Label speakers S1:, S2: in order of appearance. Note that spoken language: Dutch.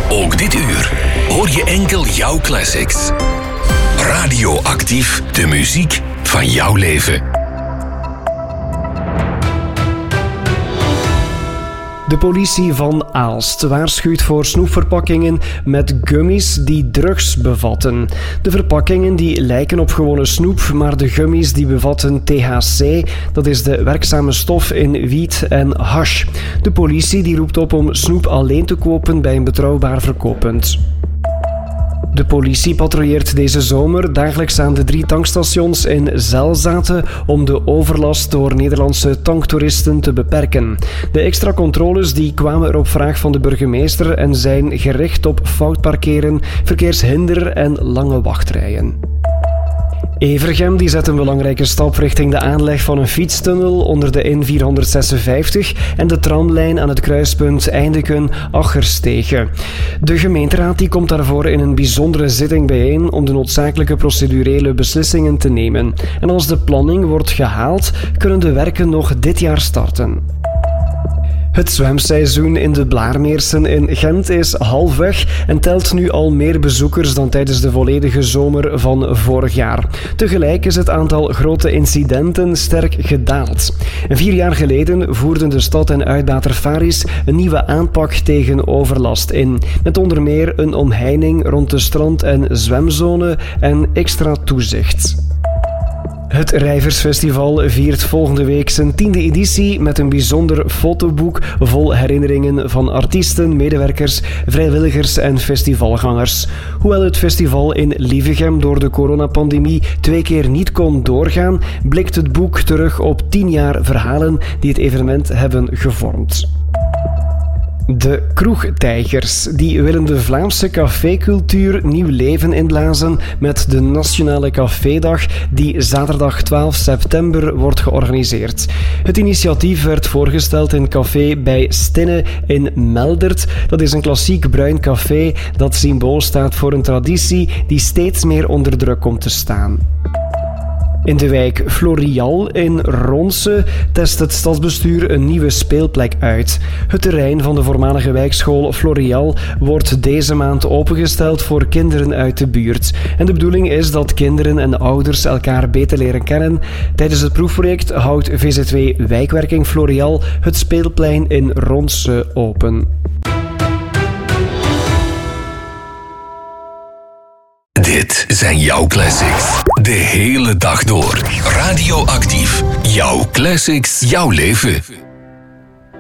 S1: Ook dit uur hoor je enkel jouw classics. Radioactief, de muziek van jouw leven.
S2: De politie van Aalst waarschuwt voor snoepverpakkingen met gummies die drugs bevatten. De verpakkingen die lijken op gewone snoep, maar de gummies die bevatten THC, dat is de werkzame stof in wiet en hash. De politie die roept op om snoep alleen te kopen bij een betrouwbaar verkooppunt. De politie patrouilleert deze zomer dagelijks aan de 3 tankstations in Zelzaten om de overlast door Nederlandse tanktoeristen te beperken. De extra controles die kwamen er op vraag van de burgemeester en zijn gericht op fout parkeren, verkeershinder en lange wachtrijen. Evergem die zet een belangrijke stap richting de aanleg van een fietstunnel onder de N456 en de tramlijn aan het kruispunt Eindeken-Aggerstegen. De gemeenteraad die komt daarvoor in een bijzondere zitting bijeen om de noodzakelijke procedurele beslissingen te nemen. En als de planning wordt gehaald, kunnen de werken nog dit jaar starten. Het zwemseizoen in de Blaarmeersen in Gent is halfweg en telt nu al meer bezoekers dan tijdens de volledige zomer van vorig jaar. Tegelijk is het aantal grote incidenten sterk gedaald. 4 jaar geleden voerden de stad en uitbater Faris een nieuwe aanpak tegen overlast in, met onder meer een omheining rond de strand- en zwemzone en extra toezicht. Het Rijversfestival viert volgende week zijn 10e editie met een bijzonder fotoboek vol herinneringen van artiesten, medewerkers, vrijwilligers en festivalgangers. Hoewel het festival in Lievegem door de coronapandemie 2 keer niet kon doorgaan, blikt het boek terug op 10 jaar verhalen die het evenement hebben gevormd. De kroegtijgers die willen de Vlaamse cafécultuur nieuw leven inblazen met de Nationale Cafédag die zaterdag 12 september wordt georganiseerd. Het initiatief werd voorgesteld in café bij Stinne in Meldert. Dat is een klassiek bruin café dat symbool staat voor een traditie die steeds meer onder druk komt te staan. In de wijk Florial in Ronse test het stadsbestuur een nieuwe speelplek uit. Het terrein van de voormalige wijkschool Florial wordt deze maand opengesteld voor kinderen uit de buurt. En de bedoeling is dat kinderen en ouders elkaar beter leren kennen. Tijdens het proefproject houdt VZW Wijkwerking Florial het speelplein in Ronse open.
S1: Dit zijn jouw classics. De hele dag door. Radioactief. Jouw classics, jouw leven.